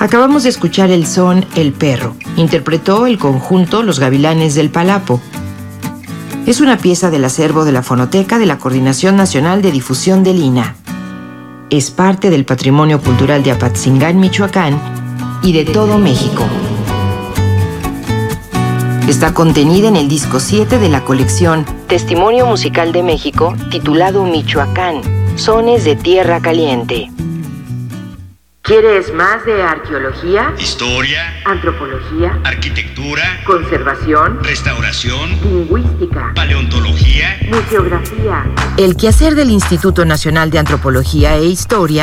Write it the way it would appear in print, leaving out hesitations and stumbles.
Acabamos de escuchar el son El Perro. Interpretó el conjunto Los Gavilanes del Palapo. Es una pieza del acervo de la Fonoteca de la Coordinación Nacional de Difusión del INAH. Es parte del patrimonio cultural de Apatzingán, Michoacán, y de todo México. Está contenida en el disco 7 de la colección Testimonio Musical de México, titulado Michoacán, Sones de Tierra Caliente. ¿Quieres más de arqueología? Historia, Antropología, arquitectura, conservación, restauración, lingüística, paleontología, museografía. El quehacer del Instituto Nacional de Antropología e Historia